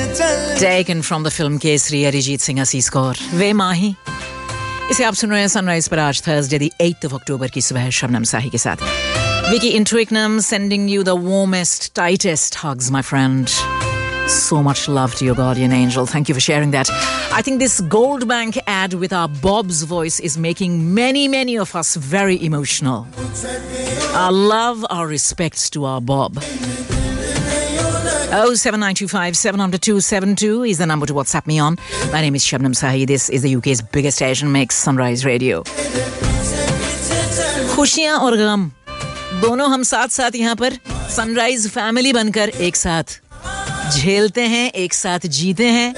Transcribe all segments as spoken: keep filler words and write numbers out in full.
Taken from the film Kesari, Arijit Singh Assis score. Ve Mahi. इसे आप सुन रहे हैं सनराइज पर आज Thursday the eight of October की सुबह शबनम साही के साथ. Vicky in Twickenham sending you the warmest, tightest hugs, my friend. So much love to your guardian angel. Thank you for sharing that. I think this Gold Bank ad with our Bob's voice is making many, many of us very emotional. Our love, our respects to our Bob. oh seven nine two five seven zero two seven two is the number to WhatsApp me on. My name is Shabnam Sahi. This is the U K's biggest Asian mix, Sunrise Radio. खुशियां और गम दोनों हम साथ साथ यहाँ पर sunrise family बनकर एक साथ झेलते हैं, एक साथ जीते हैं,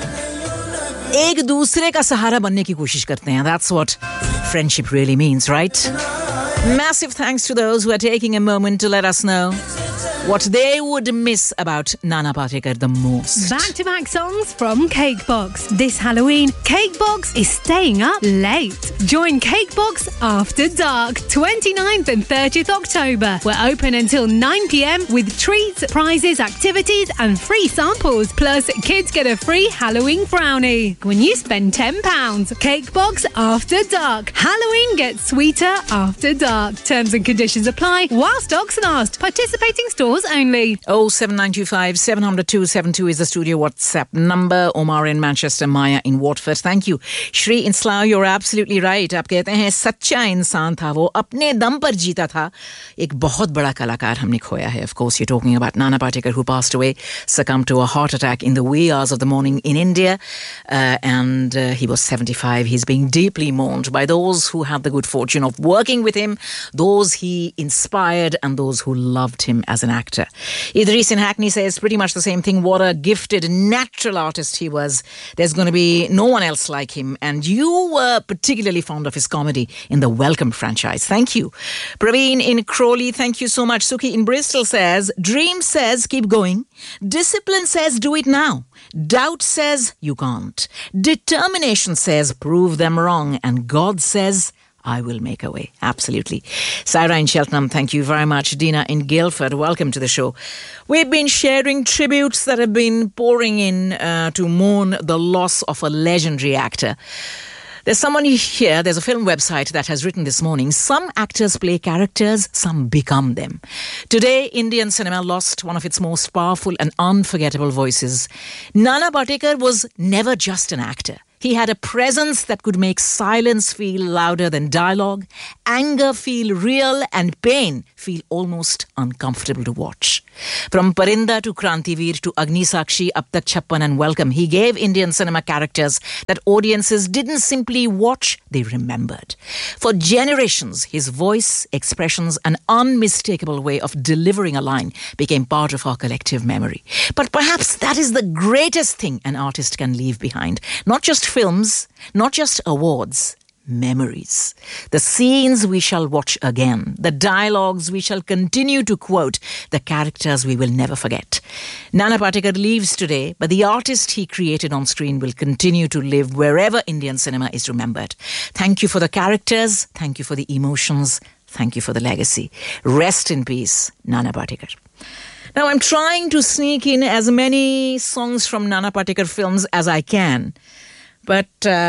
एक दूसरे का सहारा बनने की कोशिश करते हैं. That's what friendship really means, right? Massive thanks to those who are taking a moment to let us know what they would miss about Nana Patekar the most. Back-to-back songs from Cakebox. This Halloween, Cakebox is staying up late. Join Cakebox After Dark, twenty-ninth and thirtieth October. We're open until nine p.m. with treats, prizes, activities and free samples. Plus, kids get a free Halloween brownie when you spend ten pounds. Cakebox After Dark. Halloween gets sweeter after dark. Terms and conditions apply while stocks last. Participating stores only. oh seven nine two five seven zero two seven two is the studio WhatsApp number. Omar in Manchester, Maya in Watford. Thank you. Shri in Slough, you're absolutely right. आप कहते हैं सच्चा इंसान था वो, अपने दम पर जीता था. एक बहुत बड़ा कलाकार हमने खोया है. Of course, you're talking about Nana Patekar, who passed away, succumbed to a heart attack in the wee hours of the morning in India, uh, and uh, he was seventy-five. He's being deeply mourned by those who had the good fortune of working with him, those he inspired, and those who loved him as an actor. Idris in Hackney says pretty much the same thing. What a gifted, natural artist he was. There's going to be no one else like him. And you were particularly fond of his comedy in the Welcome franchise. Thank you. Praveen in Crawley, thank you so much. Suki in Bristol says, Dream says keep going. Discipline says do it now. Doubt says you can't. Determination says prove them wrong. And God says I will make a way. Absolutely. Sarah in Cheltenham, thank you very much. Dina in Guildford, welcome to the show. We've been sharing tributes that have been pouring in uh, to mourn the loss of a legendary actor. There's someone here, there's a film website that has written this morning, some actors play characters, some become them. Today, Indian cinema lost one of its most powerful and unforgettable voices. Nana Patekar was never just an actor. He had a presence that could make silence feel louder than dialogue, anger feel real, and pain feel almost uncomfortable to watch. From Parinda to Krantiveer to Agni Sakshi, Ab Tak Chappan and Welcome, he gave Indian cinema characters that audiences didn't simply watch, they remembered. For generations, his voice, expressions, and unmistakable way of delivering a line became part of our collective memory. But perhaps that is the greatest thing an artist can leave behind. Not just films, not just awards, memories. The scenes we shall watch again, the dialogues we shall continue to quote, the characters we will never forget. Nana Patekar leaves today, but the artist he created on screen will continue to live wherever Indian cinema is remembered. Thank you for the characters, thank you for the emotions, thank you for the legacy. Rest in peace, Nana Patekar. Now, I'm trying to sneak in as many songs from Nana Patekar films as I can. But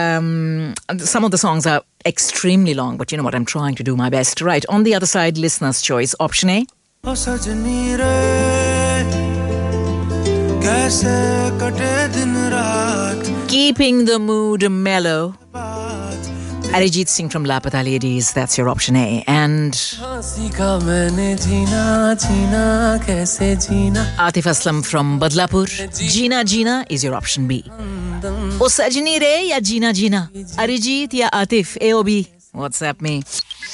um, some of the songs are extremely long. But you know what? I'm trying to do my best. Right. On the other side, listener's choice. Option A. Keeping the mood mellow. Arijit Singh from Lapata Ladies. That's your option A. And Atif Aslam from Badlapur. Jeena Jeena is your option B. O Sajni Re ya Jeena Jeena? Arijit ya Atif? A or B? WhatsApp me.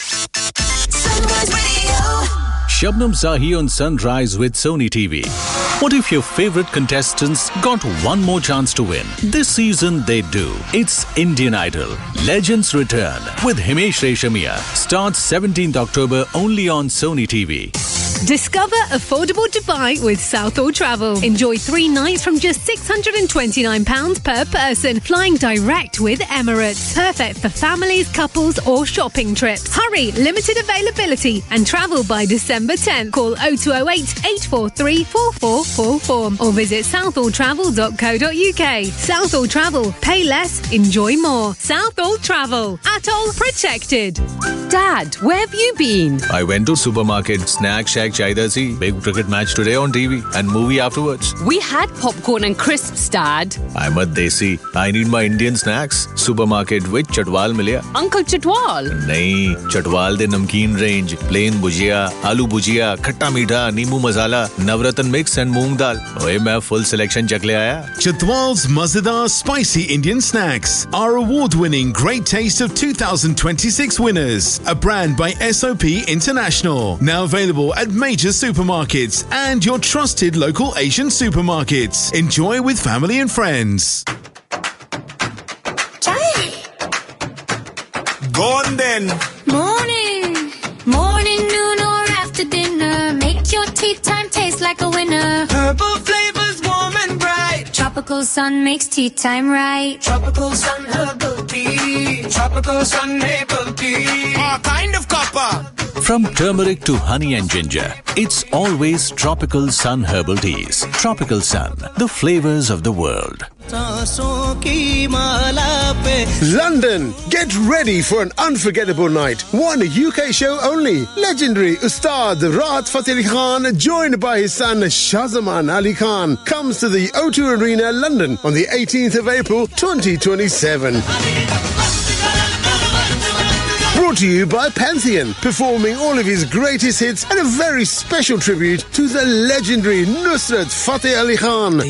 Shabnam Sahi on Sunrise with Sony T V. What if your favorite contestants got one more chance to win? This season they do. It's Indian Idol. Legends Return with Himesh Reshamia. Starts seventeenth October only on Sony T V. Discover affordable Dubai with Southall Travel. Enjoy three nights from just six hundred twenty-nine pounds per person, flying direct with Emirates. Perfect for families, couples or shopping trips. Hurry, limited availability and travel by December tenth. Call oh two oh eight, eight four three, four four four four or visit southall travel dot co dot uk. Southall Travel. Pay less, enjoy more. Southall Travel. Atoll protected. Dad, where have you been? I went to supermarket, snack shack chahida si. Big cricket match today on T V and movie afterwards. We had popcorn and crisps, Dad. I'm a desi. I need my Indian snacks. Supermarket with Chatwal milya. Uncle Chatwal? नहीं, Chatwal de namkeen range, plain bhujia, aloo bhujia, khatta meetha, neembu masala, navratan mix and moong dal. ओए मैं full selection चख ले आया. Chatwal's Mazadar Spicy Indian Snacks are award-winning Great Taste of two thousand twenty-six winners. A brand by S O P International. Now available at major supermarkets and your trusted local Asian supermarkets. Enjoy with family and friends. Chai. Go on then. Morning. Morning, noon or after dinner. Make your tea time taste like a winner. Herbal flavors warm and bright. Tropical sun makes tea time right. Tropical sun herbal tea. Tropical sun herbal tea. Our kind of copper. From turmeric to honey and ginger, it's always Tropical Sun Herbal Teas. Tropical Sun, the flavors of the world. London, get ready for an unforgettable night. One U K show only. Legendary Ustad Rahat Fateh Ali Khan, joined by his son Shahzaman Ali Khan, comes to the O two Arena, London on the eighteenth of April twenty twenty-seven. Brought to you by Pantheon, performing all of his greatest hits and a very special tribute to the legendary Nusrat Fateh Ali Khan.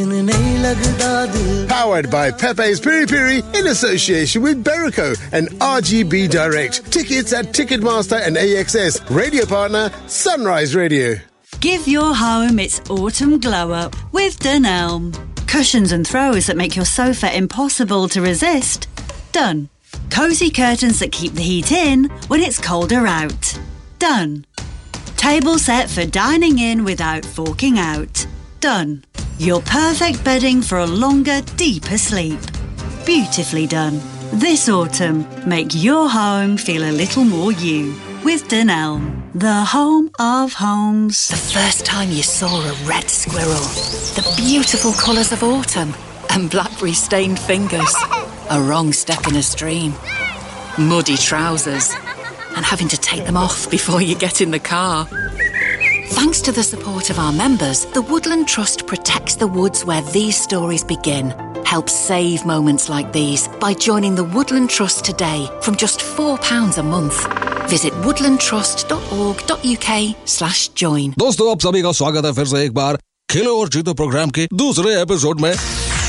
Powered by Pepe's Piri Piri in association with Berico and R G B Direct. Tickets at Ticketmaster and A X S. Radio partner Sunrise Radio. Give your home its autumn glow up with Dunelm. Cushions and throws that make your sofa impossible to resist. Done. Cosy curtains that keep the heat in when it's colder out. Done. Table set for dining in without forking out. Done. Your perfect bedding for a longer, deeper sleep. Beautifully done. This autumn, make your home feel a little more you with Dunelm, the home of homes. The first time you saw a red squirrel, the beautiful colours of autumn, and blackberry-stained fingers. A wrong step in a stream, muddy trousers, and having to take them off before you get in the car. Thanks to the support of our members, the Woodland Trust protects the woods where these stories begin. Help save moments like these by joining the Woodland Trust today from just four pounds a month. Visit woodland trust dot org dot U K slash join. दोस्तों, आप सभी का स्वागत है फिर से एक बार खेलो और जीतो प्रोग्राम के दूसरे एपिसोड में।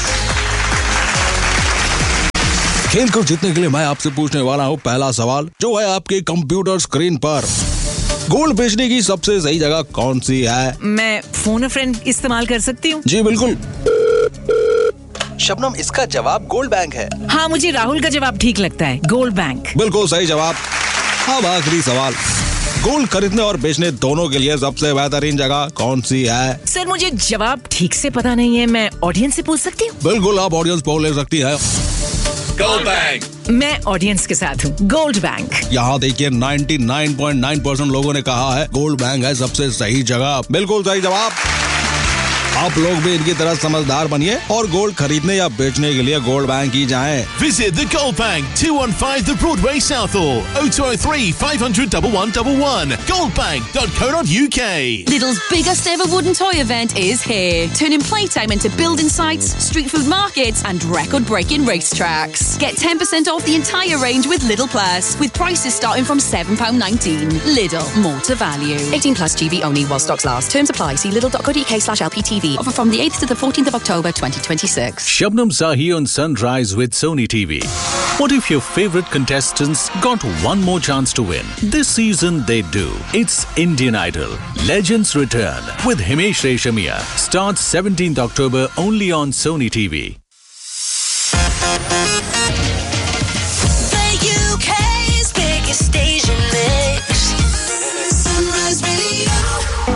खेल को जीतने के लिए मैं आपसे पूछने वाला हूँ पहला सवाल, जो है आपके कंप्यूटर स्क्रीन पर। गोल्ड बेचने की सबसे सही जगह कौन सी है? मैं फोन अ फ्रेंड इस्तेमाल कर सकती हूँ? जी बिल्कुल। शबनम, इसका जवाब गोल्ड बैंक है। हाँ, मुझे राहुल का जवाब ठीक लगता है, गोल्ड बैंक। बिल्कुल सही जवाब। अब आखिरी सवाल, गोल्ड खरीदने और बेचने दोनों के लिए सबसे बेहतरीन जगह कौन सी है? सर, मुझे जवाब ठीक से पता नहीं है, मैं ऑडियंस से पूछ सकती हूँ? बिल्कुल, आप ऑडियंस पोल ले सकती है। Gold bank. मैं ऑडियंस के साथ हूँ, गोल्ड बैंक। यहाँ देखिए निन्यानवे पॉइंट नौ परसेंट लोगों ने कहा है गोल्ड बैंक है सबसे सही जगह। बिल्कुल सही जवाब। आप लोग भी इनकी तरह समझदार बनिए और गोल्ड खरीदने या बेचने के लिए गोल्ड बैंक ही जाएं। Visit the Gold Bank, two one five The Broadway, Southall, oh two oh three, five hundred, one one one one, gold bank dot co dot U K. Lidl's biggest ever wooden toy event is here, turning playtime into building sites, street food markets and record-breaking racetracks. Get ten percent off the entire range with Lidl Plus, with prices starting from seven pounds nineteen. Lidl, more to value. eighteen plus G B only while stocks last. Terms apply. See lidl dot co dot U K slash L P T V. Offer from the eighth to the fourteenth of October twenty twenty-six. Shabnam Zahi on Sunrise with Sony T V. What if your favorite contestants got one more chance to win? This season they do. It's Indian Idol. Legends return with Himesh Reshamia. Starts seventeenth October only on Sony T V. The U K's biggest station mix. Sunrise Radio.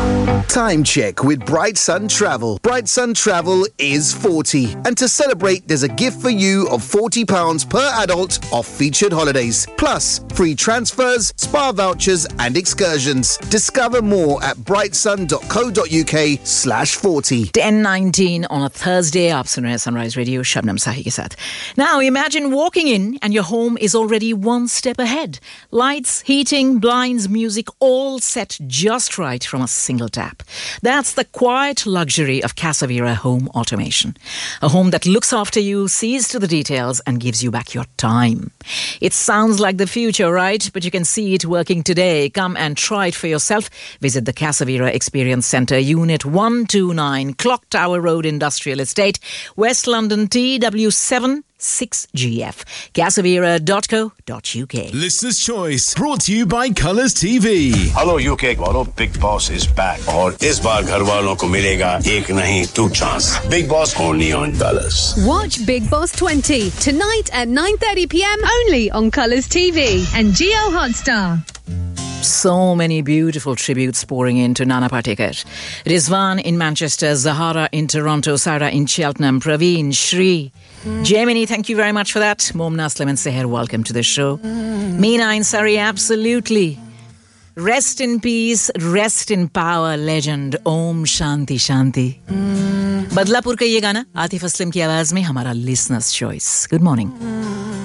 Time check with Bright Sun Travel. Bright Sun Travel is forty. And to celebrate, there's a gift for you of forty pounds per adult off featured holidays. Plus, free transfers, spa vouchers and excursions. Discover more at brightsun.co.uk slash 40. ten nineteen on a Thursday. आप सुन रहे हैं Sunrise Radio Shabnam Sahi के साथ. Now imagine walking in and your home is already one step ahead. Lights, heating, blinds, music all set just right from a single tap. That's the quiet luxury of Casavira Home Automation. A home that looks after you, sees to the details and gives you back your time. It sounds like the future, right? But you can see it working today. Come and try it for yourself. Visit the Casavira Experience Centre, Unit one two nine, Clock Tower Road, Industrial Estate, West London, T W seven six G F. casavira dot co dot uk. Listener's Choice, brought to you by Colours T V. Hello U K वालों, Big Boss is back. और इस बार घर वालों को मिलेगा एक नहीं two chance. Big Boss only on Colours. Watch Big Boss twenty tonight at nine thirty p.m. only on Colours T V and Geo Hotstar. So many beautiful tributes pouring into Nana Patekar. Rizwan in Manchester, Zahara in Toronto, Sarah in Cheltenham, Praveen, Shri, Gemini, thank you very much for that. Momna Aslam and Seher, welcome to the show. Meena in Surrey, absolutely. Rest in peace, rest in power, legend. Om Shanti Shanti. Badlapur ka ye gana, Atif Aslam ki आवाज में हमारा listener's choice. Good morning.